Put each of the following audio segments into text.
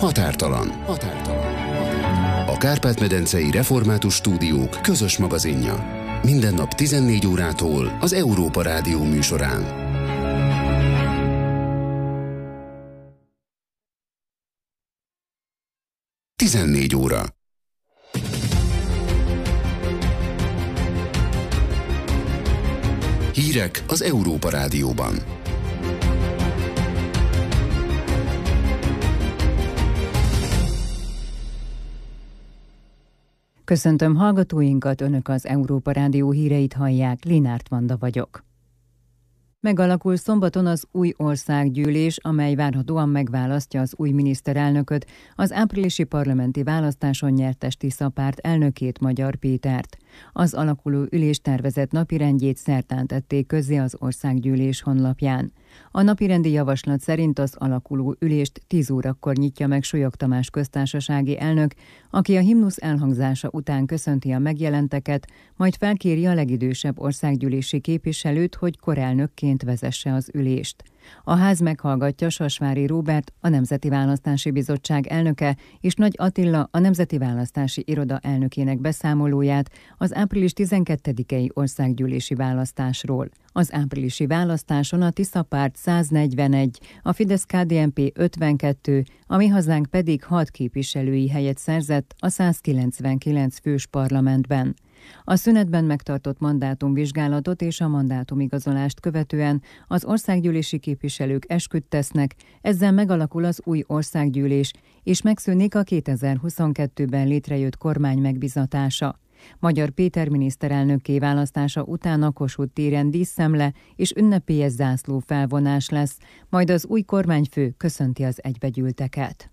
Határtalan. A Kárpát-medencei Református Stúdiók közös magazinja. Minden nap 14 órától az Európa Rádió műsorán. Tizennégy óra. Hírek az Európa Rádióban. Köszöntöm hallgatóinkat, Önök az Európa Rádió híreit hallják, Linárt Vanda vagyok. Megalakul szombaton az új országgyűlés, amely várhatóan megválasztja az új miniszterelnököt, az áprilisi parlamenti választáson nyertes Tisza párt elnökét, Magyar Pétert. Az alakuló ülés tervezett napirendjét szerdán tették közzé az országgyűlés honlapján. A napirendi javaslat szerint az alakuló ülést 10 órakor nyitja meg Solyog Tamás köztársasági elnök, aki a himnusz elhangzása után köszönti a megjelenteket, majd felkéri a legidősebb országgyűlési képviselőt, hogy korelnökként vezesse az ülést. A ház meghallgatja Sasvári Róbert, a Nemzeti Választási Bizottság elnöke, és Nagy Attila, a Nemzeti Választási Iroda elnökének beszámolóját az április 12-i országgyűlési választásról. Az áprilisi választáson a Tisza párt 141, a Fidesz-KDNP 52, a Mi Hazánk pedig 6 képviselői helyet szerzett a 199 fős parlamentben. A szünetben megtartott mandátumvizsgálatot és a mandátumigazolást követően az országgyűlési képviselők esküt tesznek, ezzel megalakul az új országgyűlés, és megszűnik a 2022-ben létrejött kormány megbizatása. Magyar Péter miniszterelnökké választása után a Kossuth téren díszszemle és ünnepélyes zászló felvonás lesz, majd az új kormányfő köszönti az egybegyűlteket.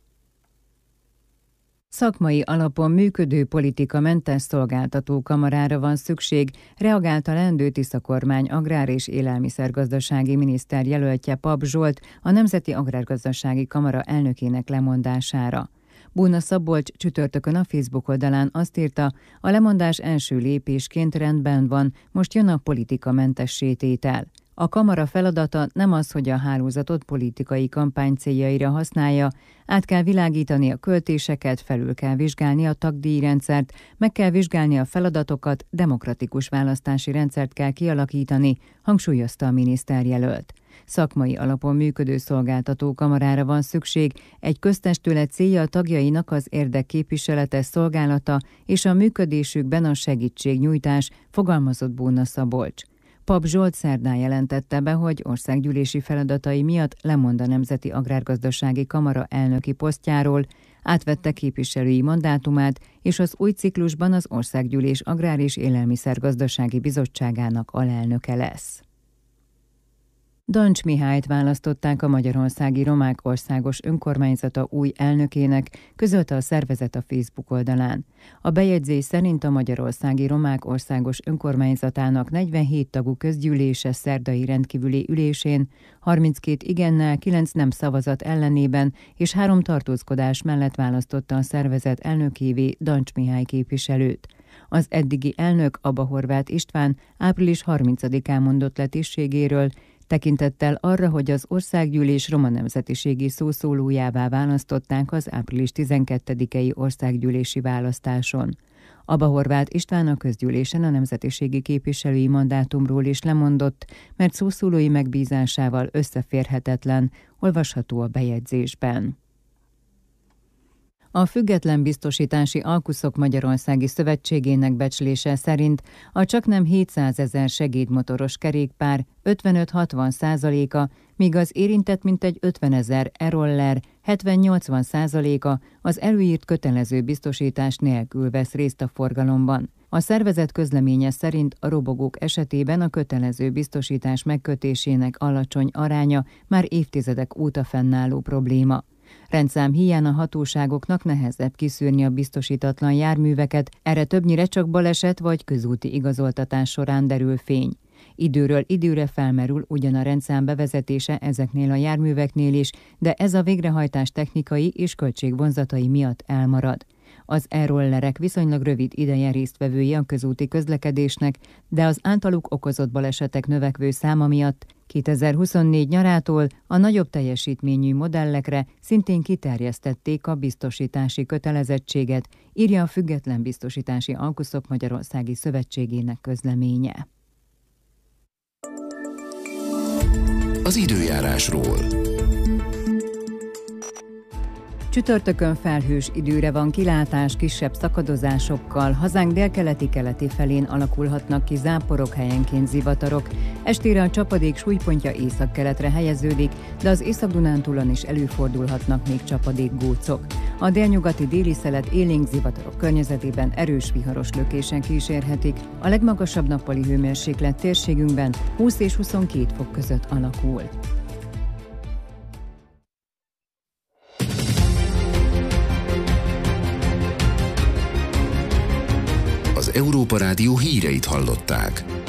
Szakmai alapon működő politikamentes szolgáltatókamarára van szükség, reagált a leendő Tisza kormány agrár- és élelmiszergazdasági miniszter jelöltje Papp Zsolt a Nemzeti Agrárgazdasági Kamara elnökének lemondására. Búna Szabolcs csütörtökön a Facebook oldalán azt írta, a lemondás első lépésként rendben van, most jön a politikamentessé tétel. A kamara feladata nem az, hogy a hálózatot politikai kampány céljaira használja, át kell világítani a költéseket, felül kell vizsgálni a tagdíjrendszert, meg kell vizsgálni a feladatokat, demokratikus választási rendszert kell kialakítani, hangsúlyozta a miniszterjelölt. Szakmai alapon működő szolgáltatókamarára van szükség, egy köztestület célja a tagjainak az érdekképviselete szolgálata és a működésükben a segítségnyújtás, fogalmazott Búna Szabolcs. Papp Zsolt szerdán jelentette be, hogy országgyűlési feladatai miatt lemond a Nemzeti Agrárgazdasági Kamara elnöki posztjáról, átvette képviselői mandátumát, és az új ciklusban az Országgyűlés Agrár- és Élelmiszergazdasági Bizottságának alelnöke lesz. Dancs Mihályt választották a Magyarországi Romák Országos Önkormányzata új elnökének, közölte a szervezet a Facebook oldalán. A bejegyzés szerint a Magyarországi Romák Országos Önkormányzatának 47 tagú közgyűlése szerdai rendkívüli ülésén 32 igennel, 9 nem szavazat ellenében és 3 tartózkodás mellett választotta a szervezet elnökévé Dancs Mihály képviselőt. Az eddigi elnök, Abba Horváth István április 30-án mondott le tisztségéről, tekintettel arra, hogy az országgyűlés roma nemzetiségi szószólójává választották az április 12-i országgyűlési választáson. Abba Horváth István a közgyűlésen a nemzetiségi képviselői mandátumról is lemondott, mert szószólói megbízásával összeférhetetlen, olvasható a bejegyzésben. A Független Biztosítási Alkuszok Magyarországi Szövetségének becslése szerint a csaknem 700 000 segédmotoros kerékpár 55-60%-a, míg az érintett mintegy 50 000 e-roller 70-80%-a az előírt kötelező biztosítás nélkül vesz részt a forgalomban. A szervezet közleménye szerint a robogók esetében a kötelező biztosítás megkötésének alacsony aránya már évtizedek óta fennálló probléma. Rendszám híján a hatóságoknak nehezebb kiszűrni a biztosítatlan járműveket, erre többnyire csak baleset vagy közúti igazoltatás során derül fény. Időről időre felmerül ugyan a rendszám bevezetése ezeknél a járműveknél is, de ez a végrehajtás technikai és költségvonzatai miatt elmarad. Az e-rollerek viszonylag rövid ideje résztvevői a közúti közlekedésnek, de az általuk okozott balesetek növekvő száma miatt 2024 nyarától a nagyobb teljesítményű modellekre szintén kiterjesztették a biztosítási kötelezettséget, írja a Független Biztosítási Alkuszok Magyarországi Szövetségének közleménye. Az időjárásról. Csütörtökön felhős időre van kilátás kisebb szakadozásokkal, hazánk délkeleti-keleti felén alakulhatnak ki záporok, helyenként zivatarok. Estére a csapadék súlypontja északkeletre helyeződik, de az Észak-Dunántúlon is előfordulhatnak még csapadékgócok. A délnyugati déli szelet élénk zivatarok környezetében erős viharos lökések kísérhetik. A legmagasabb nappali hőmérséklet térségünkben 20 és 22 fok között alakul. Az Európa Rádió híreit hallották.